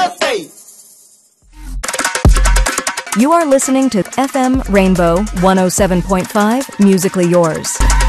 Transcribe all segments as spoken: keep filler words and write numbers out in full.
You are listening to F M Rainbow one oh seven point five, musically yours.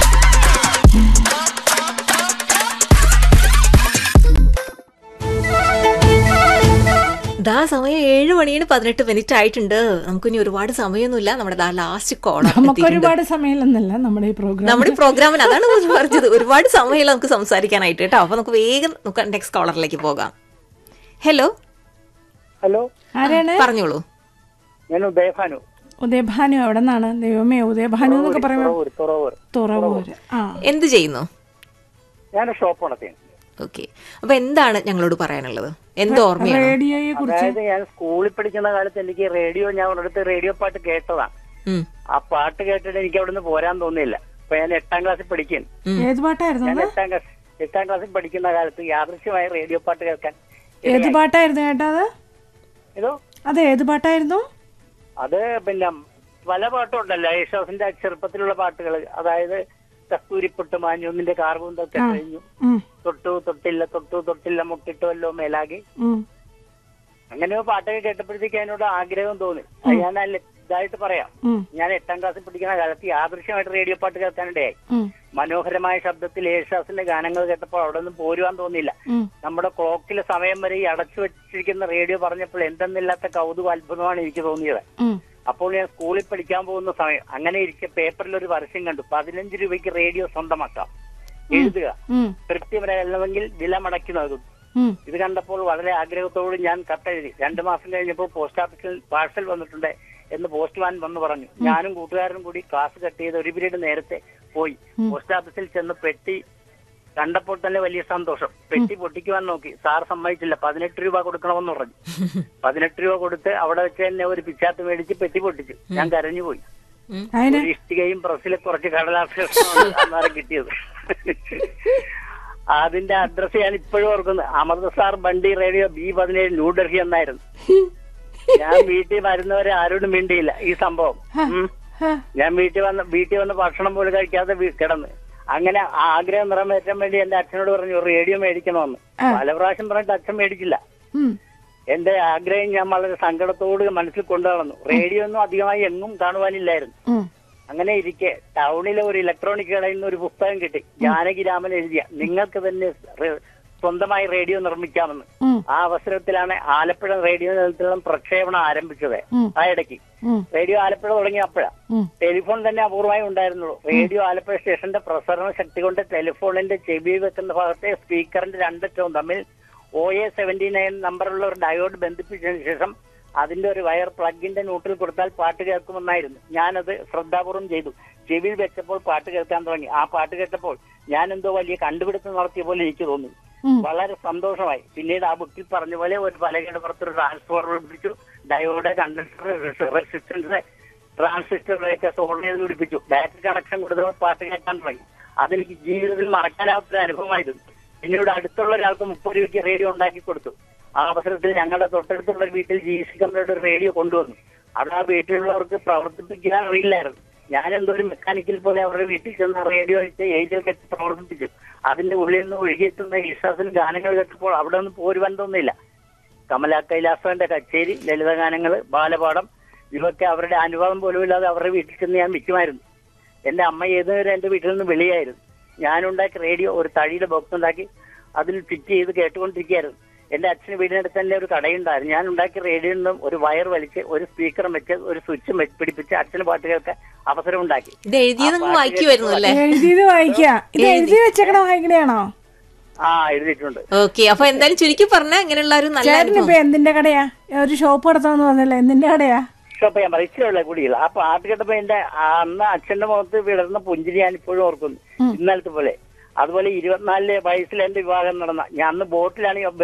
ദാ സമയം ഏഴ് മണിയാണ് പതിനെട്ട് മിനിറ്റ് ആയിട്ടുണ്ട്. നമുക്കിനി ഒരുപാട് സമയമൊന്നുമില്ല. നമ്മുടെ ദാ ലാസ്റ്റ് കോളർ. നമുക്ക് ഒരുപാട് സമയമില്ലെന്നല്ല നമ്മുടെ ഈ പ്രോഗ്രാം നമ്മുടെ ഈ പ്രോഗ്രാമിന് അതാണ് പറഞ്ഞത്, ഒരുപാട് സമയമില്ല നമുക്ക് സംസാരിക്കാനായിട്ട് കേട്ടോ. അപ്പൊ നമുക്ക് വേഗം നമുക്ക് നെക്സ്റ്റ് കോളറിലേക്ക് പോകാം. ഹലോ ഹലോ, ആരാണ്? പറഞ്ഞോളൂ. ഞാൻ ഉദയഭാനു. ഉദയഭാനു എവിടെ നിന്നാണ്? ദൈവമേ, ഉദയഭാനു എന്നൊക്കെ പറയുമ്പോൾ തുറവൂര്. ആ, എന്ത് ചെയ്യുന്നു? ഞാൻ ഷോപ്പ് നടത്തിയാണ്. ഓക്കെ, അപ്പൊ എന്താണ് ഞങ്ങളോട് പറയാനുള്ളത്? എന്ത് ഓർമ്മയാണ്? റേഡിയോയെ കുറിച്ച്. അതായത് ഞാൻ സ്കൂളിൽ പഠിക്കുന്ന കാലത്ത് എനിക്ക് റേഡിയോ, ഞാൻ ഒരിടത്ത് റേഡിയോ പാട്ട് കേട്ടതാണ്. ആ പാട്ട് കേട്ടിട്ട് എനിക്ക് അവിടെ നിന്ന് പോരാൻ തോന്നിയില്ല. അപ്പൊ ഞാൻ എട്ടാം ക്ലാസ്സിൽ പഠിക്കുന്നു. ഏത് പാട്ടായിരുന്നു? ഞാൻ എട്ടാം ക്ലാസ് എട്ടാം ക്ലാസ്സിൽ പഠിക്കുന്ന കാലത്ത് യാദൃശ്യമായി റേഡിയോ പാട്ട് കേൾക്കാൻ. ഏത് പാട്ടായിരുന്നു കേട്ടത്? ഏതോ അത് ഏത് പാട്ടായിരുന്നു? അത് പിന്നെ പല പാട്ടും ഉണ്ടല്ലോ, യേശുദാസിന്റെ ചെറുപ്പത്തിലുള്ള പാട്ടുകൾ. അതായത് കസ്തൂരിപ്പൊട്ട് മാഞ്ഞൊന്നിന്റെ കാർബൂന്തൊക്കെ കഴിഞ്ഞു, തൊട്ടു തൊട്ടില്ല തൊട്ടു തൊട്ടില്ല മുട്ടിട്ടുമല്ലോ മേലാകെ, അങ്ങനെ പാട്ടൊക്കെ കേട്ടപ്പോഴത്തേക്ക് അതിനോട് ആഗ്രഹം തോന്നി. ഞാൻ ഇതായിട്ട് പറയാം, ഞാൻ എട്ടാം ക്ലാസ്സിൽ പഠിക്കുന്ന കാലത്ത് യാദൃശ്യമായിട്ട് റേഡിയോ പാട്ട് കേൾക്കാനിടയായി. മനോഹരമായ ശബ്ദത്തിൽ യേശുദാസിന്റെ ഗാനങ്ങൾ കേട്ടപ്പോൾ അവിടെ ഒന്നും പോരുവാൻ തോന്നിയില്ല. നമ്മുടെ ക്ലോക്കിലെ സമയം വരെ ഈ അടച്ചു വെച്ചിരിക്കുന്ന റേഡിയോ പറഞ്ഞപ്പോൾ എന്തെന്നില്ലാത്ത കൗതുക അത്ഭുതമാണ് എനിക്ക് തോന്നിയത്. അപ്പോൾ ഞാൻ സ്കൂളിൽ പഠിക്കാൻ പോകുന്ന സമയം അങ്ങനെ ഇരിക്കെ പേപ്പറിൽ ഒരു പരസ്യം കണ്ടു, പതിനഞ്ച് രൂപയ്ക്ക് റേഡിയോ സ്വന്തമാക്കാം, എഴുതുക, തൃപ്തിപരമല്ലെങ്കിൽ വില മടക്കി നൽകും. ഇത് കണ്ടപ്പോൾ വളരെ ആഗ്രഹത്തോട് ഞാൻ കത്തെഴുതി. രണ്ടു മാസം കഴിഞ്ഞപ്പോൾ പോസ്റ്റ് ഓഫീസിൽ പാഴ്സൽ വന്നിട്ടുണ്ട് എന്ന് പോസ്റ്റ്മാൻ വന്ന് പറഞ്ഞു. ഞാനും കൂട്ടുകാരനും കൂടി ക്ലാസ് കട്ട് ചെയ്ത് ഒരു പീരീഡ് നേരത്തെ പോയി പോസ്റ്റ് ഓഫീസിൽ ചെന്ന് പെട്ടി കണ്ടപ്പോൾ തന്നെ വലിയ സന്തോഷം. പെട്ടി പൊട്ടിക്കുവാൻ നോക്കി, സാർ സമ്മതിച്ചില്ല, പതിനെട്ട് രൂപ കൊടുക്കണമെന്ന് പറഞ്ഞു. പതിനെട്ട് രൂപ കൊടുത്ത് അവിടെ വെച്ച് തന്നെ ഒരു പിച്ചാത്ത് മേടിച്ച് പെട്ടി പൊട്ടിച്ചു. ഞാൻ കരഞ്ഞുപോയി. ഒരു ഇഷ്ടികയും പ്രസ്സിലെ കുറച്ച് കടലാസുകളാണ് അന്നേരം കിട്ടിയത്. അതിന്റെ അഡ്രസ് ഞാൻ ഇപ്പോഴും ഓർക്കുന്നത്, അമൃത സാർ ബണ്ടി റേഡിയോ ബി പതിനേഴ് ന്യൂഡൽഹി എന്നായിരുന്നു. ഞാൻ വീട്ടിൽ വരുന്നവരെ ആരോടും മിണ്ടിയില്ല ഈ സംഭവം. ഞാൻ വീട്ടിൽ വന്ന് വീട്ടിൽ വന്ന് ഭക്ഷണം പോലും കഴിക്കാതെ കിടന്ന്. അങ്ങനെ ആഗ്രഹം നിറവേറ്റാൻ വേണ്ടി എന്റെ അച്ഛനോട് പറഞ്ഞു റേഡിയോ മേടിക്കണമെന്ന്. പല പ്രാവശ്യം പറഞ്ഞിട്ട് അച്ഛൻ മേടിച്ചില്ല. എന്റെ ആഗ്രഹം ഞാൻ വളരെ സങ്കടത്തോട് മനസ്സിൽ കൊണ്ടു നടന്നു. റേഡിയോ ഒന്നും അധികമായി എങ്ങും കാണുവാനില്ലായിരുന്നു. അങ്ങനെ ഇരിക്കെ ടൗണിലെ ഒരു ഇലക്ട്രോണിക് കടയിൽ നിന്ന് ഒരു പുസ്തകം കിട്ടി. ജാനകിരാമൻ എഴുതിയ നിങ്ങൾക്ക് തന്നെ സ്വന്തമായി റേഡിയോ നിർമ്മിക്കാമെന്ന്. ആ അവസരത്തിലാണ് ആലപ്പുഴ റേഡിയോ നിലയത്തിലും പ്രക്ഷേപണം ആരംഭിച്ചത്. ആ ഇടയ്ക്ക് റേഡിയോ ആലപ്പുഴ തുടങ്ങിയ അപ്പോഴാ. ടെലിഫോൺ തന്നെ അപൂർവമായി ഉണ്ടായിരുന്നുള്ളൂ. റേഡിയോ ആലപ്പുഴ സ്റ്റേഷന്റെ പ്രസരണ ശക്തി കൊണ്ട് ടെലിഫോണിന്റെ ചെവി വെക്കുന്ന ഭാഗത്തെ സ്പീക്കറിന്റെ രണ്ടറ്റവും തമ്മിൽ ഒ എ സെവന്റി നയൻ നമ്പറുള്ള ഒരു ഡയോഡ് ബന്ധിപ്പിച്ചതിന് ശേഷം അതിന്റെ ഒരു വയർ പ്ലഗിന്റെ ന്യൂട്ടിൽ കൊടുത്താൽ പാട്ട് കേൾക്കുമെന്നായിരുന്നു. ഞാനത് ശ്രദ്ധാപൂർവം ചെയ്തു. ചെവിയിൽ വെച്ചപ്പോൾ പാട്ട് കേൾക്കാൻ തുടങ്ങി. ആ പാട്ട് കേട്ടപ്പോൾ ഞാൻ എന്തോ വലിയ കണ്ടുപിടുത്തം നടത്തിയ പോലെ എനിക്ക് തോന്നി. വളരെ സന്തോഷമായി. പിന്നീട് ആ ബുക്കിൽ പറഞ്ഞ പോലെ ഒരു പലകയുടെ പുറത്തൊരു ട്രാൻസ്ഫോർമർ പിടിപ്പിച്ചു, ഡയോഡ്, കണ്ടൻസർ, റെസിസ്റ്റൻസ്, ട്രാൻസിസ്റ്ററിലേക്ക് സോൾവ് ചെയ്ത് പിടിപ്പിച്ചു. ബാറ്ററി കണക്ഷൻ കൊടുത്തപ്പോൾ പാട്ട് കേൾക്കാൻ തുടങ്ങി. അതെനിക്ക് ജീവിതത്തിൽ മറക്കാനാവാത്ത അനുഭവമായിരുന്നു. പിന്നീട് അടുത്തുള്ള ഒരാൾക്ക് മുപ്പത് രൂപയ്ക്ക് റേഡിയോ ഉണ്ടാക്കി കൊടുത്തു. ആ അവസരത്തിൽ ഞങ്ങളുടെ തൊട്ടടുത്തുള്ള വീട്ടിൽ ജി സി കമ്പനിയുടെ ഒരു റേഡിയോ കൊണ്ടുവന്നു. അവിടെ ആ വീട്ടിലുള്ളവർക്ക് പ്രവർത്തിപ്പിക്കാൻ അറിയില്ലായിരുന്നു. ഞാൻ എന്തോ ഒരു മെക്കാനിക്കൽ പോലെ അവരുടെ വീട്ടിൽ ചെന്ന് റേഡിയോ വെച്ച് ഏരിയ വെച്ച് പ്രവർത്തിപ്പിച്ചു. അതിന്റെ ഉള്ളിൽ നിന്ന് ഒഴുകിയെത്തുന്ന യേശുദാസിന്റെ ഗാനങ്ങൾ കേട്ടപ്പോൾ അവിടെ നിന്ന് പോരുവാൻ തോന്നിയില്ല. കമല കൈലാസന്റെ കച്ചേരി, ലളിതഗാനങ്ങള്, ബാലപാഠം, ഇവയൊക്കെ അവരുടെ അനുഭവം പോലും ഇല്ലാതെ അവരുടെ വീട്ടിൽ ചെന്ന് ഞാൻ മിക്കുമായിരുന്നു. എന്റെ അമ്മ ഏതുവരെ എന്റെ വീട്ടിൽ നിന്ന് വെളിയായിരുന്നു. ഞാനുണ്ടാക്കി റേഡിയോ ഒരു തടിയുടെ ബോക്സ് ഉണ്ടാക്കി അതിൽ ഫിറ്റ് ചെയ്ത് കേട്ടുകൊണ്ടിരിക്കുകയായിരുന്നു. എന്റെ അച്ഛന് വീടിനടുത്ത് തന്നെ ഒരു കടയുണ്ടായിരുന്നു. ഞാൻ ഉണ്ടാക്കിയ റേഡിയോയിൽ നിന്നും ഒരു വയർ വലിച്ച് ഒരു സ്പീക്കറും വെച്ച് ഒരു സ്വിച്ചും പിടിപ്പിച്ച് അച്ഛന് പാട്ട് കേൾക്കാൻ അവസരം ഉണ്ടാക്കി. ആ എഴുതിയിട്ടുണ്ട്. ഓക്കെ, അപ്പൊ എന്തായാലും ചുരുക്കി പറഞ്ഞാൽ അങ്ങനെയുള്ള ഒരു നല്ല എന്തിന്റെ കടയാ? ഒരു ഷോപ്പ് നടത്താന്ന് പറഞ്ഞല്ലോ, എന്തിന്റെ കടയാ? ഷോപ്പ് ഞാൻ പരീക്ഷയുള്ള കൂടിയില്ല. ആ പാട്ട് കേട്ടപ്പോ എന്റെ അന്ന് അച്ഛന്റെ മുഖത്ത് വിടർന്ന പുഞ്ചിരി ഞാൻ ഇപ്പോഴും ഓർക്കുന്നു, ഇന്നലത്തെ പോലെ. അതുപോലെ ഇരുപത്തിനാലിലെ വയസ്സിൽ എന്റെ വിവാഹം നടന്ന ഞാൻ അന്ന് ബോട്ടിലാണ്